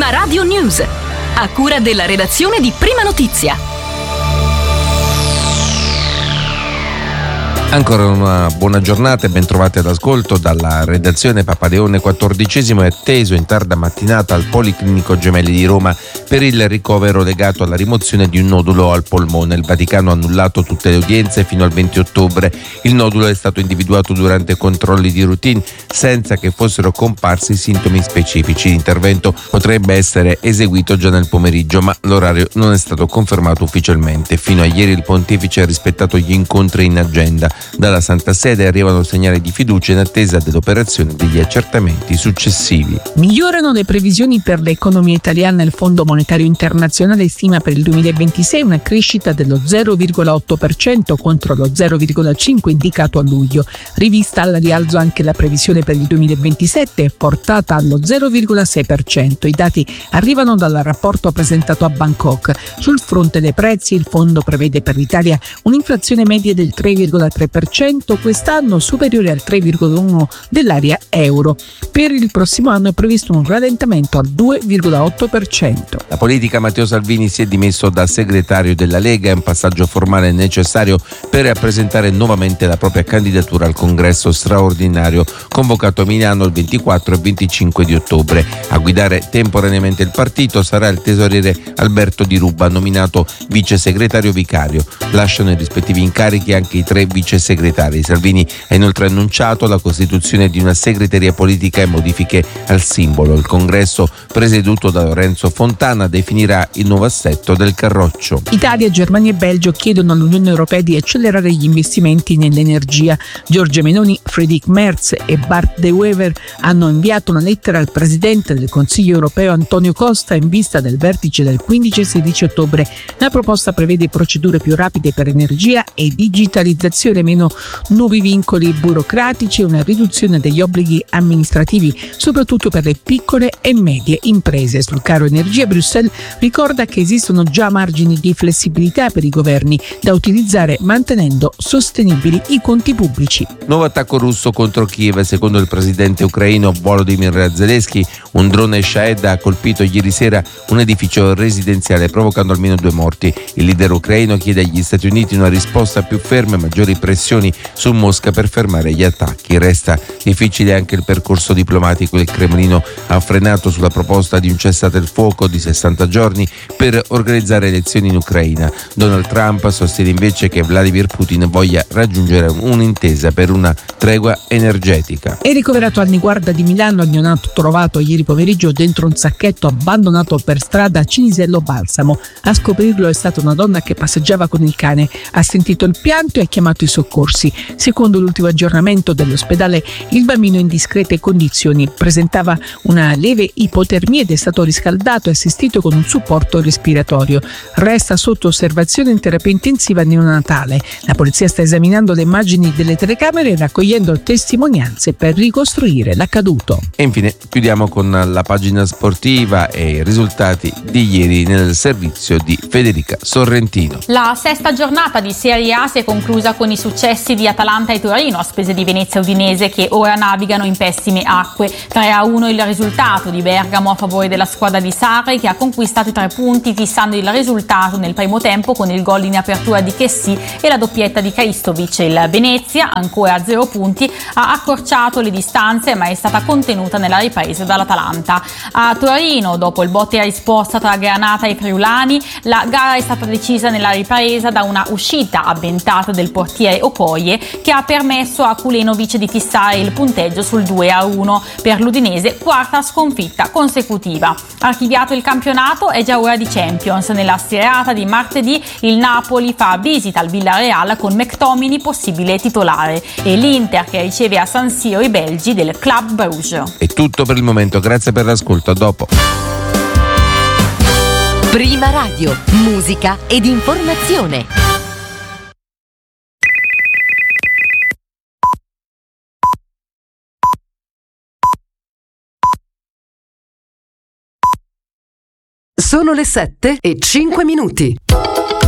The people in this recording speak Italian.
Prima Radio News, a cura della redazione di Prima Notizia. Ancora una buona giornata e ben trovati all'ascolto dalla redazione. Papa Leone XIV è atteso in tarda mattinata al Policlinico Gemelli di Roma per il ricovero legato alla rimozione di un nodulo al polmone. Il Vaticano ha annullato tutte le udienze fino al 20 ottobre. Il nodulo è stato individuato durante controlli di routine senza che fossero comparsi sintomi specifici. L'intervento potrebbe essere eseguito già nel pomeriggio, ma l'orario non è stato confermato ufficialmente. Fino a ieri il pontefice ha rispettato gli incontri in agenda. Dalla Santa Sede arrivano segnali di fiducia in attesa dell'operazione degli accertamenti successivi. Migliorano le previsioni per l'economia italiana. Il Fondo Monetario Internazionale stima per il 2026 una crescita dello 0,8% contro lo 0,5% indicato a luglio. Rivista al rialzo anche la previsione per il 2027, portata allo 0,6%. I dati arrivano dal rapporto presentato a Bangkok. Sul fronte dei prezzi, il fondo prevede per l'Italia un'inflazione media del 3,3%, quest'anno superiore al 3,1% dell'area euro. Per il prossimo anno è previsto un rallentamento al 2,8%. La politica. Matteo Salvini si è dimesso da segretario della Lega. È un passaggio formale necessario per presentare nuovamente la propria candidatura al congresso straordinario convocato a Milano il 24 e 25 di ottobre. A guidare temporaneamente il partito sarà il tesoriere Alberto Di Ruba, nominato vice segretario vicario. Lasciano i rispettivi incarichi anche i 3 vice segretari. Salvini ha inoltre annunciato la costituzione di una segreteria politica e modifiche al simbolo. Il congresso, presieduto da Lorenzo Fontana, definirà il nuovo assetto del Carroccio. Italia, Germania e Belgio chiedono all'Unione Europea di accelerare gli investimenti nell'energia. Giorgia Meloni, Friedrich Merz e Bart De Wever hanno inviato una lettera al presidente del Consiglio europeo Antonio Costa in vista del vertice del 15 e 16 ottobre. La proposta prevede procedure più rapide per energia e digitalizzazione, meno nuovi vincoli burocratici e una riduzione degli obblighi amministrativi, soprattutto per le piccole e medie imprese. Sul caro energia, Bruxelles ricorda che esistono già margini di flessibilità per i governi da utilizzare mantenendo sostenibili i conti pubblici. Nuovo attacco russo contro Kiev. Secondo il presidente ucraino Volodymyr Zelensky, un drone Shahed ha colpito ieri sera un edificio residenziale, provocando almeno 2 morti. Il leader ucraino chiede agli Stati Uniti una risposta più ferma e maggiori pressioni su Mosca per fermare gli attacchi. Resta difficile anche il percorso diplomatico. Il Cremlino ha frenato sulla proposta di un cessate il fuoco di 60 giorni per organizzare elezioni in Ucraina. Donald Trump sostiene invece che Vladimir Putin voglia raggiungere un'intesa per una tregua energetica. È ricoverato al Niguarda di Milano il neonato trovato ieri pomeriggio dentro un sacchetto abbandonato per strada a Cinisello Balsamo. A scoprirlo è stata una donna che passeggiava con il cane. Ha sentito il pianto e ha chiamato i soccorsi. Secondo l'ultimo aggiornamento dell'ospedale, il bambino in discrete condizioni presentava una lieve ipotermia ed è stato riscaldato e assistito con un supporto respiratorio. Resta sotto osservazione in terapia intensiva neonatale. La polizia sta esaminando le immagini delle telecamere e raccogliendo testimonianze per ricostruire l'accaduto. E infine chiudiamo con la pagina sportiva e i risultati di ieri nel servizio di Federica Sorrentino. La sesta giornata di Serie A si è conclusa con i successi di Atalanta e Torino a spese di Venezia e Udinese, che ora navigano in pessime acque. 3-1 il risultato di Bergamo a favore della squadra di Sarri, che ha conquistato i 3 punti fissando il risultato nel primo tempo con il gol in apertura di Chessy e la doppietta di Kristovic. Il Venezia, ancora a 0 punti, ha accorciato le distanze ma è stata contenuta nella ripresa dall'Atalanta. A Torino, dopo il botte e risposta tra Granata e Friulani, la gara è stata decisa nella ripresa da una uscita avventata del portiere Okoye, che ha permesso a Kulenovic di fissare il punteggio sul 2-1 per l'Udinese, quarta sconfitta consecutiva. Archiviato il campionato, è già ora di Champions. Nella serata di martedì il Napoli fa visita al Villarreal con McTominay possibile titolare e l'Inter che riceve a San Siro i belgi del Club Bruges. È tutto per il momento, grazie per l'ascolto, a dopo. Prima Radio, musica ed informazione. Sono le 7:05.